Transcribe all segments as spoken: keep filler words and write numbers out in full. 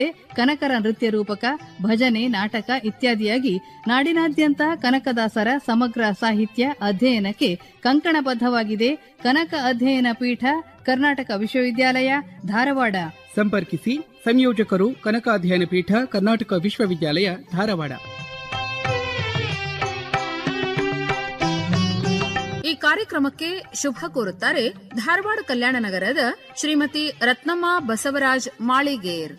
ಕನಕರ ನೃತ್ಯ ರೂಪಕ, ಭಜನೆ, ನಾಟಕ ಇತ್ಯಾದಿಯಾಗಿ ನಾಡಿನಾದ್ಯಂತ ಕನಕದಾಸರ ಸಮಗ್ರ ಸಾಹಿತ್ಯ ಅಧ್ಯಯನಕ್ಕೆ ಕಂಕಣಬದ್ಧವಾಗಿದೆ. ಕನಕ ಅಧ್ಯಯನ ಪೀಠ, ಕರ್ನಾಟಕ ವಿಶ್ವವಿದ್ಯಾಲಯ, ಧಾರವಾಡ. ಸಂಪರ್ಕಿಸಿ. ಸಂಯೋಜಕರು ಕನಕ ಅಧ್ಯಯನ ಪೀಠ, ಕರ್ನಾಟಕ ವಿಶ್ವವಿದ್ಯಾಲಯ, ಧಾರವಾಡ. ಈ ಕಾರ್ಯಕ್ರಮಕ್ಕೆ ಶುಭ ಕೋರುತ್ತಾರೆ ಧಾರವಾಡ ಕಲ್ಯಾಣ ನಗರದ ಶ್ರೀಮತಿ ರತ್ನಮ್ಮ ಬಸವರಾಜ್ ಮಾಳಿಗೇರ್.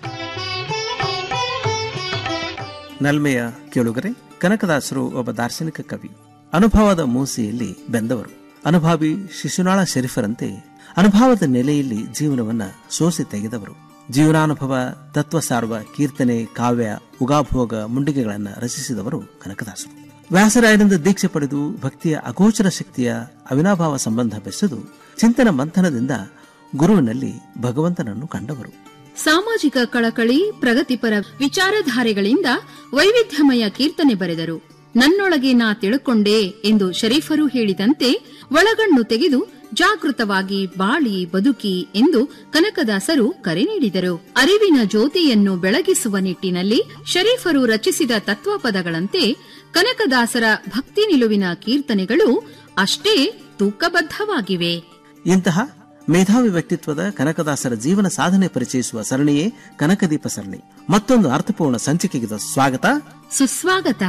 ನಲ್ಮೆಯ ಕೇಳುಗರೆ, ಕನಕದಾಸರು ಒಬ್ಬ ದಾರ್ಶನಿಕ ಕವಿ. ಅನುಭವದ ಮೂಸೆಯಲ್ಲಿ ಬೆಂದವರು. ಅನುಭಾವಿ ಶಿಶುನಾಳ ಶರೀಫರಂತೆ ಅನುಭವದ ನೆಲೆಯಲ್ಲಿ ಜೀವನವನ್ನ ಸೋಸಿ ತೆಗೆದವರು. ಜೀವನಾನುಭವ, ತತ್ವ ಸಾರುವ ಕೀರ್ತನೆ, ಕಾವ್ಯ, ಉಗಾಭೋಗ, ಮುಂಡಿಗೆಗಳನ್ನು ರಚಿಸಿದವರು ಕನಕದಾಸರು. ವ್ಯಾಸರಾಯರಿಂದ ದೀಕ್ಷೆ ಪಡೆದು ಭಕ್ತಿಯ ಅಗೋಚರ ಶಕ್ತಿಯ ಅವಿನಾಭಾವ ಸಂಬಂಧ ಬೆಸೆದು ಚಿಂತನ ಮಂಥನದಿಂದ ಗುರುವಿನಲ್ಲಿ ಭಗವಂತನನ್ನು ಕಂಡವರು. ಸಾಮಾಜಿಕ ಕಳಕಳಿ, ಪ್ರಗತಿಪರ ವಿಚಾರಧಾರೆಗಳಿಂದ ವೈವಿಧ್ಯಮಯ ಕೀರ್ತನೆ ಬರೆದರು. ನನ್ನೊಳಗೆ ನಾ ತಿಳುಕೊಂಡೆ ಎಂದು ಶರೀಫರು ಹೇಳಿದಂತೆ ಒಳಗಣ್ಣು ತೆಗೆದು ಜಾಗೃತವಾಗಿ ಬಾಳಿ ಬದುಕಿ ಎಂದು ಕನಕದಾಸರು ಕರೆ ನೀಡಿದರು. ಅರಿವಿನ ಜ್ಯೋತಿಯನ್ನು ಬೆಳಗಿಸುವ ನಿಟ್ಟಿನಲ್ಲಿ ಶರೀಫರು ರಚಿಸಿದ ತತ್ವಪದಗಳಂತೆ ಕನಕದಾಸರ ಭಕ್ತಿ ನಿಲುವಿನ ಕೀರ್ತನೆಗಳು ಅಷ್ಟೇ ತೂಕಬದ್ಧವಾಗಿವೆ. ಇಂತಹ ಮೇಧಾವಿ ವ್ಯಕ್ತಿತ್ವದ ಕನಕದಾಸರ ಜೀವನ ಸಾಧನೆ ಪರಿಚಯಿಸುವ ಸರಣಿಯೇ ಕನಕದೀಪ ಸರಣಿ. ಮತ್ತೊಂದು ಅರ್ಥಪೂರ್ಣ ಸಂಚಿಕೆಗೆ ಸ್ವಾಗತ, ಸುಸ್ವಾಗತ.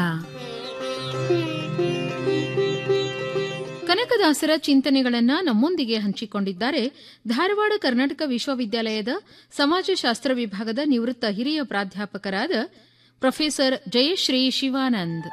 ಕನಕದಾಸರ ಚಿಂತನೆಗಳನ್ನ ನಮ್ಮೊಂದಿಗೆ ಹಂಚಿಕೊಂಡಿದ್ದಾರೆ ಧಾರವಾಡ ಕರ್ನಾಟಕ ವಿಶ್ವವಿದ್ಯಾಲಯದ ಸಮಾಜಶಾಸ್ತ್ರ ವಿಭಾಗದ ನಿವೃತ್ತ ಹಿರಿಯ ಪ್ರಾಧ್ಯಾಪಕರಾದ ಪ್ರೊಫೆಸರ್ ಜಯಶ್ರೀ ಶಿವಾನಂದ್.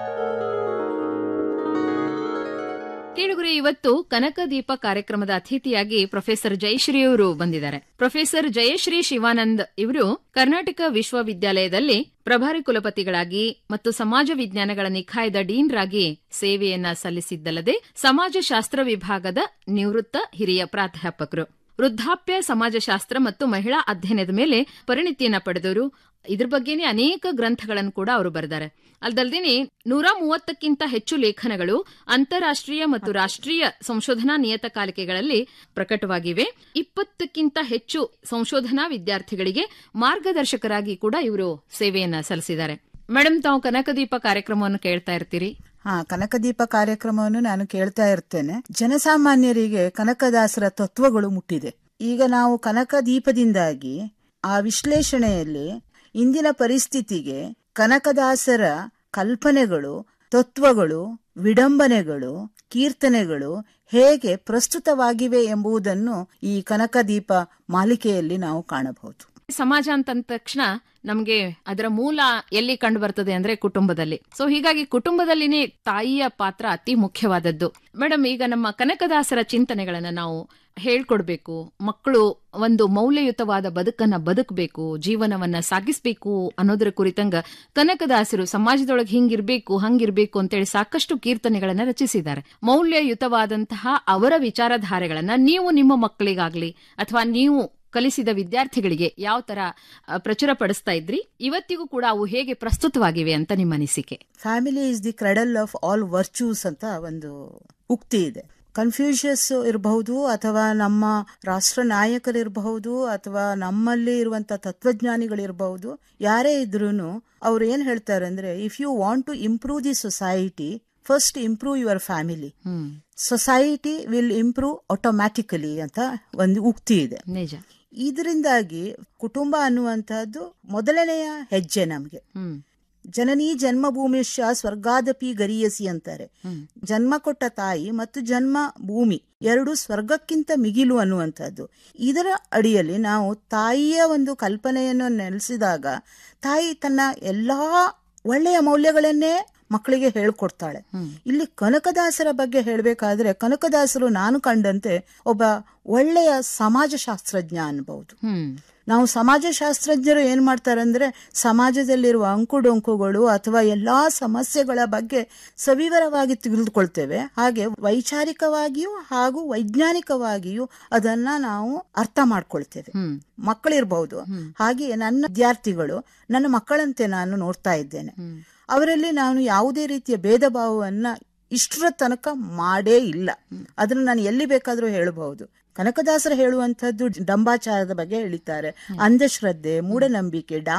ಕೇಳುಗರೆ, ಇವತ್ತು ಕನಕದೀಪ ಕಾರ್ಯಕ್ರಮದ ಅತಿಥಿಯಾಗಿ ಪ್ರೊಫೆಸರ್ ಜಯಶ್ರೀ ಅವರು ಬಂದಿದ್ದಾರೆ. ಪ್ರೊಫೆಸರ್ ಜಯಶ್ರೀ ಶಿವಾನಂದ್ ಇವರು ಕರ್ನಾಟಕ ವಿಶ್ವವಿದ್ಯಾಲಯದಲ್ಲಿ ಪ್ರಭಾರಿ ಕುಲಪತಿಗಳಾಗಿ ಮತ್ತು ಸಮಾಜ ವಿಜ್ಞಾನಗಳ ನಿಖಾಯದ ಡೀನ್ರಾಗಿ ಸೇವೆಯನ್ನ ಸಲ್ಲಿಸಿದ್ದಲ್ಲದೆ ಸಮಾಜಶಾಸ್ತ್ರ ವಿಭಾಗದ ನಿವೃತ್ತ ಹಿರಿಯ ಪ್ರಾಧ್ಯಾಪಕರು. ವೃದ್ಧಾಪ್ಯ ಸಮಾಜಶಾಸ್ತ್ರ ಮತ್ತು ಮಹಿಳಾ ಅಧ್ಯಯನದ ಮೇಲೆ ಪರಿಣಿತಿಯನ್ನ ಪಡೆದವರು. ಇದ್ರ ಬಗ್ಗೆನೇ ಅನೇಕ ಗ್ರಂಥಗಳನ್ನು ಕೂಡ ಅವರು ಬರೆದಾರೆ. ಅಲ್ಲದಲ್ದೇನೆ ನೂರ ಮೂವತ್ತಕ್ಕಿಂತ ಹೆಚ್ಚು ಲೇಖನಗಳು ಅಂತಾರಾಷ್ಟ್ರೀಯ ಮತ್ತು ರಾಷ್ಟ್ರೀಯ ಸಂಶೋಧನಾ ನಿಯತಕಾಲಿಕೆಗಳಲ್ಲಿ ಪ್ರಕಟವಾಗಿವೆ. ಇಪ್ಪತ್ತಕ್ಕಿಂತ ಹೆಚ್ಚು ಸಂಶೋಧನಾ ವಿದ್ಯಾರ್ಥಿಗಳಿಗೆ ಮಾರ್ಗದರ್ಶಕರಾಗಿ ಕೂಡ ಇವರು ಸೇವೆಯನ್ನ ಸಲ್ಲಿಸಿದ್ದಾರೆ. ಮೇಡಮ್, ತಾವು ಕನಕದೀಪ ಕಾರ್ಯಕ್ರಮವನ್ನು ಕೇಳ್ತಾ ಇರ್ತೀರಿ. ಹಾ, ಕನಕದೀಪ ಕಾರ್ಯಕ್ರಮವನ್ನು ನಾನು ಕೇಳ್ತಾ ಇರ್ತೇನೆ. ಜನಸಾಮಾನ್ಯರಿಗೆ ಕನಕದಾಸರ ತತ್ವಗಳು ಮುಟ್ಟಿದೆ. ಈಗ ನಾವು ಕನಕದೀಪದಿಂದಾಗಿ ಆ ವಿಶ್ಲೇಷಣೆಯಲ್ಲಿ ಇಂದಿನ ಪರಿಸ್ಥಿತಿಗೆ ಕನಕದಾಸರ ಕಲ್ಪನೆಗಳು, ತತ್ವಗಳು, ವಿಡಂಬನೆಗಳು, ಕೀರ್ತನೆಗಳು ಹೇಗೆ ಪ್ರಸ್ತುತವಾಗಿವೆ ಎಂಬುದನ್ನು ಈ ಕನಕದೀಪ ಮಾಲಿಕೆಯಲ್ಲಿ ನಾವು ಕಾಣಬಹುದು. ಸಮಾಜ ಅಂತ ತಕ್ಷಣ ನಮ್ಗೆ ಅದರ ಮೂಲ ಎಲ್ಲಿ ಕಂಡು ಬರ್ತದೆ ಅಂದ್ರೆ ಕುಟುಂಬದಲ್ಲಿ. ಸೊ ಹೀಗಾಗಿ ಕುಟುಂಬದಲ್ಲಿನೇ ತಾಯಿಯ ಪಾತ್ರ ಅತಿ ಮುಖ್ಯವಾದದ್ದು. ಮೇಡಮ್, ಈಗ ನಮ್ಮ ಕನಕದಾಸರ ಚಿಂತನೆಗಳನ್ನ ನಾವು ಹೇಳ್ಕೊಡ್ಬೇಕು. ಮಕ್ಕಳು ಒಂದು ಮೌಲ್ಯಯುತವಾದ ಬದುಕನ್ನ ಬದುಕಬೇಕು, ಜೀವನವನ್ನ ಸಾಗಿಸ್ಬೇಕು ಅನ್ನೋದರ ಕುರಿತಂಗ ಕನಕದಾಸರು ಸಮಾಜದೊಳಗೆ ಹಿಂಗಿರ್ಬೇಕು ಹಂಗಿರ್ಬೇಕು ಅಂತೇಳಿ ಸಾಕಷ್ಟು ಕೀರ್ತನೆಗಳನ್ನ ರಚಿಸಿದ್ದಾರೆ. ಮೌಲ್ಯಯುತವಾದಂತಹ ಅವರ ವಿಚಾರಧಾರೆಗಳನ್ನ ನೀವು ನಿಮ್ಮ ಮಕ್ಕಳಿಗಾಗ್ಲಿ ಅಥವಾ ನೀವು ಕಲಿಸಿದ ವಿದ್ಯಾರ್ಥಿಗಳಿಗೆ ಯಾವ ತರ ಪ್ರಚುರ ಪಡಿಸ್ತಾ ಇದ್ರಿ, ಇವತ್ತಿಗೂ ಕೂಡ ಅವು ಹೇಗೆ ಪ್ರಸ್ತುತವಾಗಿವೆ ಅಂತ ನಿಮ್ಮ ಅನಿಸಿಕೆ? Family is the cradle of all virtues ಅಂತ ಒಂದು ಉಕ್ತಿ ಇದೆ. ಕನ್ಫ್ಯೂಷಿಯಸ್ ಇರಬಹುದು, ಅಥವಾ ನಮ್ಮ ರಾಷ್ಟ್ರ ನಾಯಕರಿರಬಹುದು, ಅಥವಾ ನಮ್ಮಲ್ಲಿ ಇರುವಂತಹ ತತ್ವಜ್ಞಾನಿಗಳಿರಬಹುದು, ಯಾರೇ ಇದ್ರೂನು ಅವ್ರು ಏನ್ ಹೇಳ್ತಾರೆ ಅಂದ್ರೆ, if you want to improve the society, first improve your family, society will improve automatically ಅಂತ ಒಂದು ಉಕ್ತಿ ಇದೆ. ನಿಜ. ಇದರಿಂದಾಗಿ ಕುಟುಂಬ ಅನ್ನುವಂತಹದ್ದು ಮೊದಲನೆಯ ಹೆಜ್ಜೆ. ನಮ್ಗೆ ಜನನೀ ಜನ್ಮಭೂಮಿಶ್ಚ ಸ್ವರ್ಗಾದಪಿ ಗರಿಯಸಿ ಅಂತಾರೆ. ಜನ್ಮ ಕೊಟ್ಟ ತಾಯಿ ಮತ್ತು ಜನ್ಮ ಭೂಮಿ ಎರಡು ಸ್ವರ್ಗಕ್ಕಿಂತ ಮಿಗಿಲು ಅನ್ನುವಂಥದ್ದು. ಇದರ ಅಡಿಯಲ್ಲಿ ನಾವು ತಾಯಿಯ ಒಂದು ಕಲ್ಪನೆಯನ್ನು ನೆಲೆಸಿದಾಗ ತಾಯಿ ತನ್ನ ಎಲ್ಲಾ ಒಳ್ಳೆಯ ಮೌಲ್ಯಗಳನ್ನೇ ಮಕ್ಕಳಿಗೆ ಹೇಳ್ಕೊಡ್ತಾಳೆ. ಇಲ್ಲಿ ಕನಕದಾಸರ ಬಗ್ಗೆ ಹೇಳಬೇಕಾದ್ರೆ, ಕನಕದಾಸರು ನಾನು ಕಂಡಂತೆ ಒಬ್ಬ ಒಳ್ಳೆಯ ಸಮಾಜಶಾಸ್ತ್ರಜ್ಞ ಅನ್ಬಹುದು. ನಾವು ಸಮಾಜಶಾಸ್ತ್ರಜ್ಞರು ಏನ್ ಮಾಡ್ತಾರೆ ಅಂದ್ರೆ, ಸಮಾಜದಲ್ಲಿರುವ ಅಂಕುಡೊಂಕುಗಳು ಅಥವಾ ಎಲ್ಲಾ ಸಮಸ್ಯೆಗಳ ಬಗ್ಗೆ ಸವಿವರವಾಗಿ ತಿಳಿದುಕೊಳ್ತೇವೆ. ಹಾಗೆ ವೈಚಾರಿಕವಾಗಿಯೂ ಹಾಗೂ ವೈಜ್ಞಾನಿಕವಾಗಿಯೂ ಅದನ್ನ ನಾವು ಅರ್ಥ ಮಾಡ್ಕೊಳ್ತೇವೆ. ಮಕ್ಕಳಿರ್ಬಹುದು. ಹಾಗೆಯೇ ನನ್ನ ವಿದ್ಯಾರ್ಥಿಗಳು ನನ್ನ ಮಕ್ಕಳಂತೆ ನಾನು ನೋಡ್ತಾ ಇದ್ದೇನೆ. ಅವರಲ್ಲಿ ನಾನು ಯಾವುದೇ ರೀತಿಯ ಭೇದ ಭಾವವನ್ನ ಇಷ್ಟರ ತನಕ ಮಾಡೇ ಇಲ್ಲ. ಅದನ್ನು ನಾನು ಎಲ್ಲಿ ಬೇಕಾದ್ರೂ ಹೇಳಬಹುದು. ಕನಕದಾಸರು ಹೇಳುವಂತಹದ್ದು ಡಂಬಾಚಾರದ ಬಗ್ಗೆ ಹೇಳಿದ್ದಾರೆ, ಅಂಧಶ್ರದ್ಧೆ, ಮೂಢನಂಬಿಕೆ,